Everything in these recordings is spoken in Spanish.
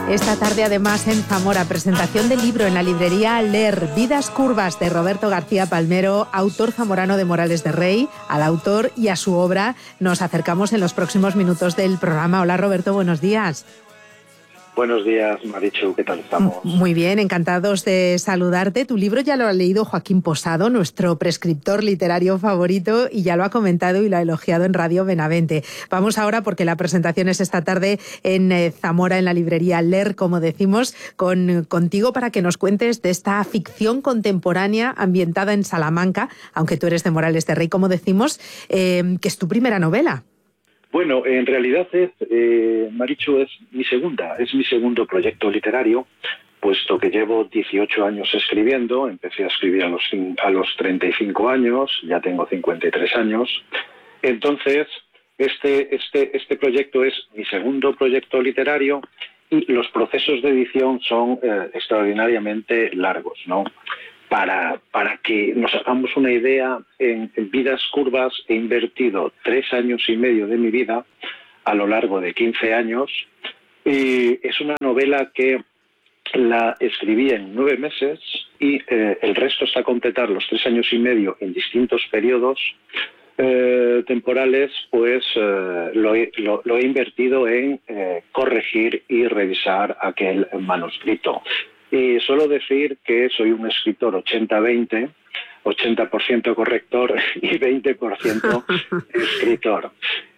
Esta tarde, además, en Zamora, presentación del libro en la librería Leer, Vidas Curvas, de Roberto García Palmero, autor zamorano de Morales de Rey. Al autor y a su obra nos acercamos en los próximos minutos del programa. Hola, Roberto, buenos días. Buenos días, Marichu, ¿qué tal estamos? Muy bien, encantados de saludarte. Tu libro ya lo ha leído Joaquín Posado, nuestro prescriptor literario favorito, y ya lo ha comentado y lo ha elogiado en Radio Benavente. Vamos ahora, porque la presentación es esta tarde en Zamora, en la librería Leer, como decimos, contigo para que nos cuentes de esta ficción contemporánea ambientada en Salamanca, aunque tú eres de Morales de Rey, como decimos, que es tu primera novela. Bueno, en realidad Marichu, es mi segundo proyecto literario, puesto que llevo 18 años escribiendo. Empecé a escribir a los 35 años, ya tengo 53 años. Entonces, este proyecto es mi segundo proyecto literario y los procesos de edición son extraordinariamente largos, ¿no? Para que nos hagamos una idea, en Vidas Curvas he invertido 3 años y medio de mi vida a lo largo de 15 años. Y es una novela que la escribí en 9 meses y el resto está a completar los 3 años y medio en distintos periodos temporales, pues lo he invertido en corregir y revisar aquel manuscrito. Y suelo decir que soy un escritor 80-20, 80% corrector y 20% escritor.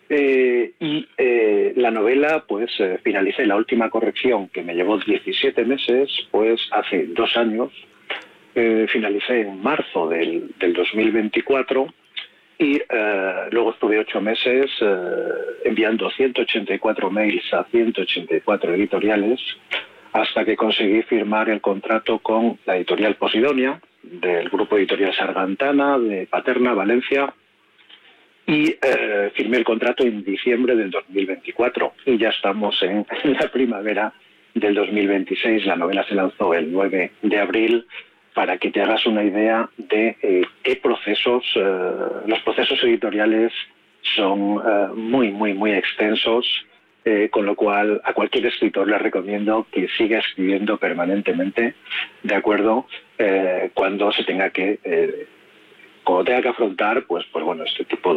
La novela, pues finalicé la última corrección, que me llevó 17 meses, pues hace 2 años. Finalicé en marzo del 2024 y luego estuve 8 meses enviando 184 mails a 184 editoriales, hasta que conseguí firmar el contrato con la editorial Posidonia, del grupo editorial Sargantana, de Paterna, Valencia, y firmé el contrato en diciembre del 2024, y ya estamos en la primavera del 2026. La novela se lanzó el 9 de abril, para que te hagas una idea de qué procesos, los procesos editoriales son muy extensos. Con lo cual a cualquier escritor le recomiendo que siga escribiendo permanentemente, de acuerdo, cuando tenga que afrontar pues bueno, este tipo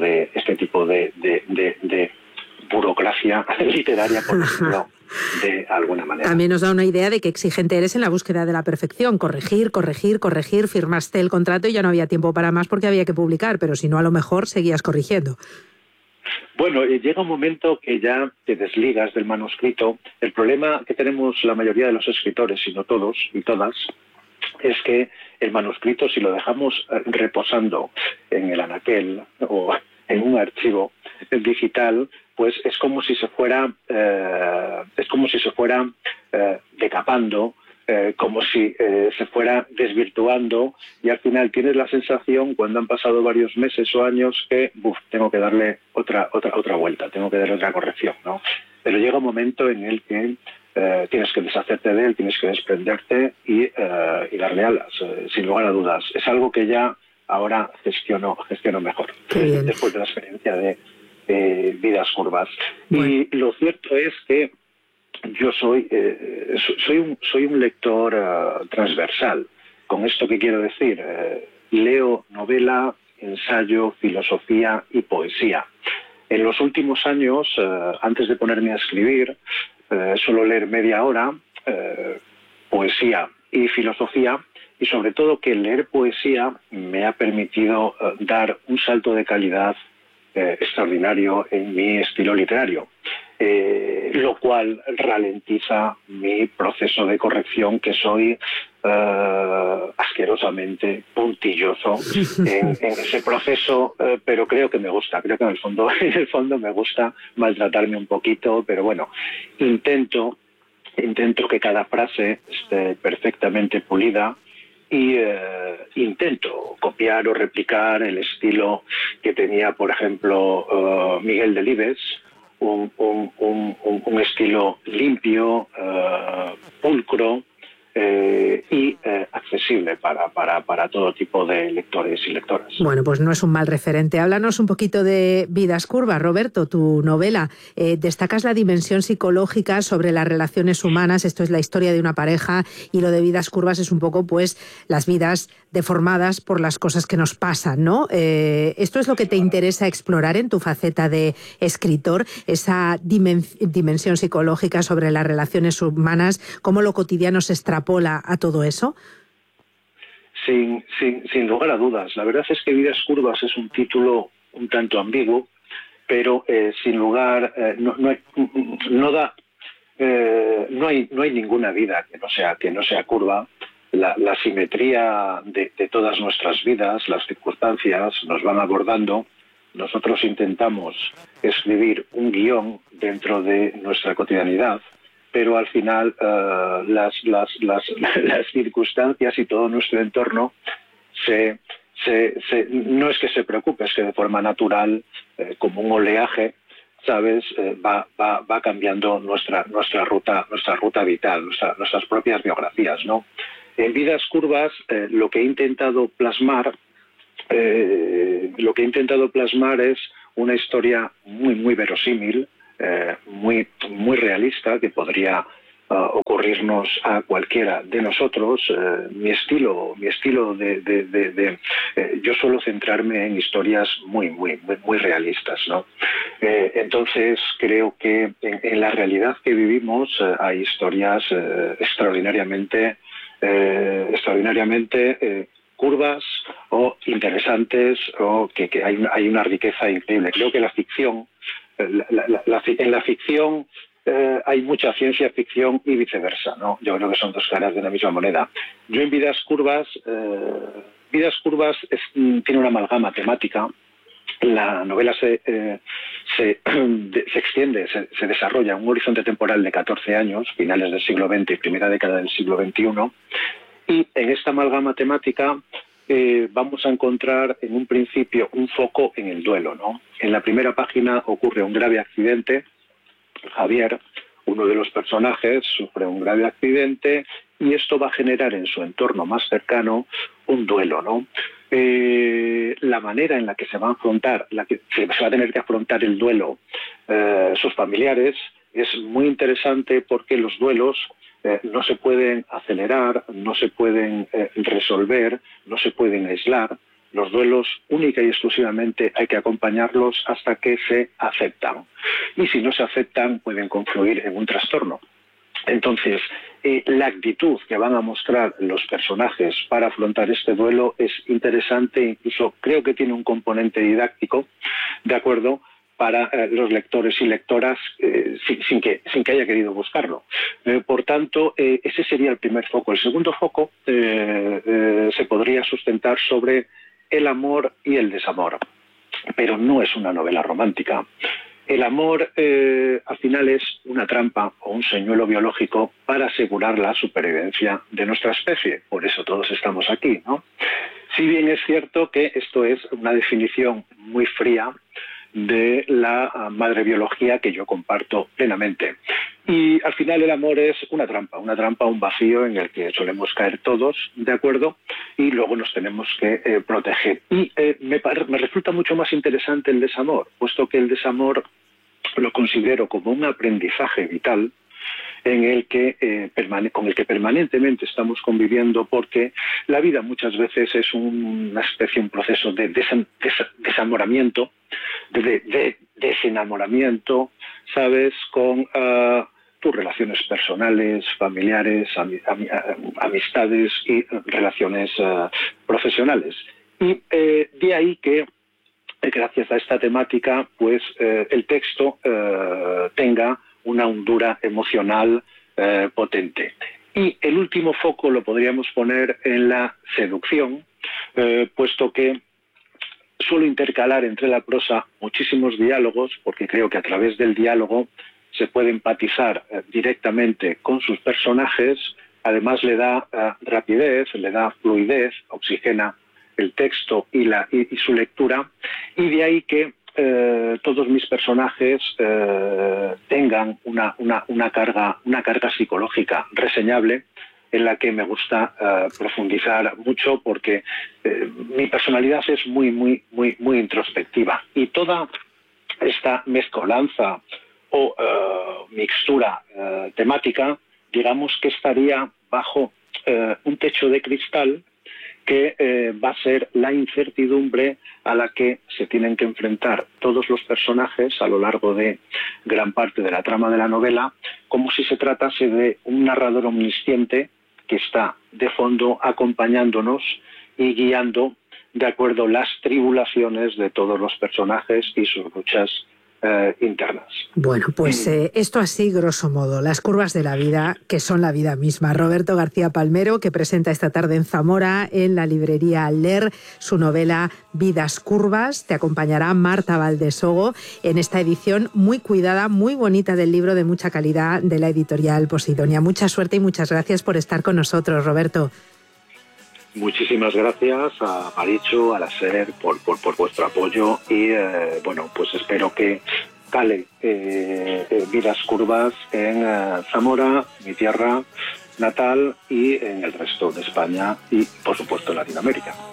de burocracia literaria, por decirlo de alguna manera. También nos da una idea de qué exigente eres en la búsqueda de la perfección. Corregir, firmaste el contrato y ya no había tiempo para más porque había que publicar, pero si no, a lo mejor seguías corrigiendo. Bueno, llega un momento que ya te desligas del manuscrito. El problema que tenemos la mayoría de los escritores, y no todos y todas, es que el manuscrito, si lo dejamos reposando en el anaquel o en un archivo digital, pues es como si se fuera decapando, como si se fuera desvirtuando, y al final tienes la sensación, cuando han pasado varios meses o años, que tengo que darle otra vuelta, tengo que darle otra corrección, ¿no? Pero llega un momento en el que tienes que deshacerte de él, tienes que desprenderte y darle alas, sin lugar a dudas. Es algo que ya ahora gestiono mejor, después de la experiencia de Vidas Curvas. Bueno. Y lo cierto es que yo soy un lector transversal. ¿Con esto qué quiero decir? Leo novela, ensayo, filosofía y poesía. En los últimos años, antes de ponerme a escribir, suelo leer media hora, poesía y filosofía, y sobre todo que leer poesía me ha permitido dar un salto de calidad extraordinario en mi estilo literario, lo cual ralentiza mi proceso de corrección, que soy asquerosamente puntilloso en ese proceso, pero creo que me gusta, creo que en el fondo me gusta maltratarme un poquito, pero bueno, intento que cada frase esté perfectamente pulida, y intento copiar o replicar el estilo que tenía, por ejemplo, Miguel Delibes, un estilo limpio, pulcro y accesible. accesible para todo tipo de lectores y lectoras. Bueno, pues no es un mal referente. Háblanos un poquito de Vidas Curvas, Roberto, tu novela. Destacas la dimensión psicológica sobre las relaciones humanas. Esto es la historia de una pareja, y lo de Vidas Curvas es un poco, pues, las vidas deformadas por las cosas que nos pasan, ¿no? ¿Esto es lo que te interesa explorar en tu faceta de escritor? Esa dimensión psicológica sobre las relaciones humanas, cómo lo cotidiano se extrapola a todo eso. Sin lugar a dudas. La verdad es que Vidas Curvas es un título un tanto ambiguo, pero sin lugar no hay ninguna vida que no sea curva. La simetría de todas nuestras vidas, las circunstancias nos van abordando. Nosotros intentamos escribir un guión dentro de nuestra cotidianidad, pero al final las circunstancias y todo nuestro entorno no es que se preocupe, es que de forma natural, como un oleaje, ¿sabes? Va cambiando nuestra ruta vital, nuestras propias biografías, ¿no? En Vidas Curvas lo que he intentado plasmar es una historia muy verosímil, muy realista, que podría ocurrirnos a cualquiera de nosotros. Mi estilo yo suelo centrarme en historias muy realistas, ¿no? Entonces creo que en la realidad que vivimos hay historias extraordinariamente curvas o interesantes, o que hay una riqueza increíble. Creo que la ficción, en la ficción hay mucha ciencia ficción y viceversa, ¿no? Yo creo que son dos caras de la misma moneda. Yo en Vidas Curvas tiene una amalgama temática. La novela se extiende, se desarrolla en un horizonte temporal de 14 años, finales del siglo XX y primera década del siglo XXI, y en esta amalgama temática vamos a encontrar en un principio un foco en el duelo, ¿no? En la primera página ocurre un grave accidente. Javier, uno de los personajes, sufre un grave accidente, y esto va a generar en su entorno más cercano un duelo, ¿no? La manera en la que se va a afrontar, se va a tener que afrontar el duelo sus familiares, es muy interesante, porque los duelos no se pueden acelerar, no se pueden resolver, no se pueden aislar. Los duelos única y exclusivamente hay que acompañarlos hasta que se aceptan. Y si no se aceptan, pueden confluir en un trastorno. Entonces, la actitud que van a mostrar los personajes para afrontar este duelo es interesante, incluso creo que tiene un componente didáctico, ¿de acuerdo?, para los lectores y lectoras, sin que haya querido buscarlo. Por tanto, ese sería el primer foco. El segundo foco se podría sustentar sobre el amor y el desamor, pero no es una novela romántica. El amor al final es una trampa o un señuelo biológico para asegurar la supervivencia de nuestra especie. Por eso todos estamos aquí, ¿no? Si bien es cierto que esto es una definición muy fría de la madre biología, que yo comparto plenamente. Y al final el amor es una trampa, un vacío en el que solemos caer todos, ¿de acuerdo? Y luego nos tenemos que proteger. Y me resulta mucho más interesante el desamor, puesto que el desamor lo considero como un aprendizaje vital con el que permanentemente estamos conviviendo, porque la vida muchas veces es un proceso de desamoramiento, de desenamoramiento, ¿sabes?, con tus relaciones personales, familiares, amistades y relaciones profesionales. Y de ahí que, gracias a esta temática, pues el texto tenga una hondura emocional potente. Y el último foco lo podríamos poner en la seducción, puesto que suelo intercalar entre la prosa muchísimos diálogos, porque creo que a través del diálogo se puede empatizar directamente con sus personajes. Además le da rapidez, le da fluidez, oxigena el texto y su lectura, y de ahí que todos mis personajes tengan una carga psicológica reseñable, en la que me gusta profundizar mucho, porque mi personalidad es muy introspectiva, y toda esta mezcolanza o mixtura temática, digamos que estaría bajo un techo de cristal que va a ser la incertidumbre a la que se tienen que enfrentar todos los personajes a lo largo de gran parte de la trama de la novela, como si se tratase de un narrador omnisciente que está de fondo acompañándonos y guiando de acuerdo las tribulaciones de todos los personajes y sus luchas internas. Bueno, pues esto así, grosso modo, las curvas de la vida, que son la vida misma. Roberto García Palmero, que presenta esta tarde en Zamora, en la librería Ler, su novela Vidas Curvas. Te acompañará Marta Valdesogo en esta edición muy cuidada, muy bonita del libro, de mucha calidad, de la editorial Posidonia. Mucha suerte y muchas gracias por estar con nosotros, Roberto. Muchísimas gracias a Marichu, a la SER, por vuestro apoyo, y bueno, pues espero que cale Vidas Curvas en Zamora, mi tierra natal, y en el resto de España y, por supuesto, en Latinoamérica.